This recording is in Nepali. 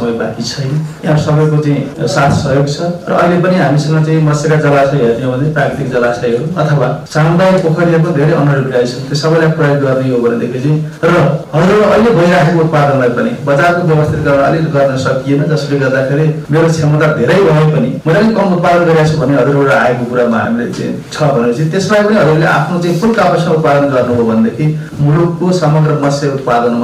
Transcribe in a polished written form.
समय बाँकी छैन। यहाँ सबैको चाहिँ साथ सहयोग छ र अहिले पनि हामीसँग चाहिँ मत्स्यका जलाशय हेर्ने हो भने प्राकृतिक जलाशयहरू अथवा सामुदायिक पोखरीहरूको धेरै अनअधिकृत छन्। त्यो सबैलाई प्रयोग गर्ने हो भनेदेखि चाहिँ र हजुर अहिले भइराखेको उत्पादनलाई पनि बजारको व्यवस्थितकरण अलिक गर्न सकिएन, जसले गर्दाखेरि मेरो क्षमता धेरै भए पनि मैले अलिक कम उत्पादन गरेको छु भने हजुरबाट आएको कुरामा हामीले चाहिँ छ भने चाहिँ त्यसलाई पनि हजुरले आफ्नो चाहिँ फुल क्यापेसिटी उत्पादन गर्नुभयो भनेदेखि मुलुकको समग्र मत्स्य उत्पादनमा